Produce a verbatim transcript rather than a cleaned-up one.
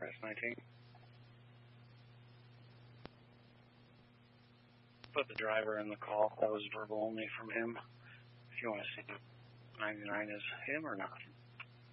S nineteen. Put the driver in the call. That was verbal only from him. If you want to see if ninety-nine is him or not.